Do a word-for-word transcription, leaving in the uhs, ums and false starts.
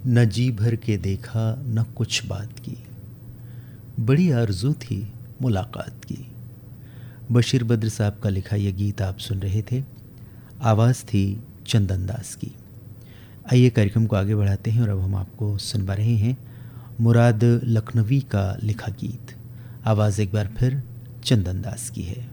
न जी भर के देखा न कुछ बात की, बड़ी आरज़ू थी मुलाकात की। बशीर बद्र साहब का लिखा यह गीत आप सुन रहे थे। आवाज़ थी चंदन दास की। आइए कार्यक्रम को आगे बढ़ाते हैं और अब हम आपको सुनवा रहे हैं मुराद लखनवी का लिखा गीत। आवाज़ एक बार फिर चंदन दास की है।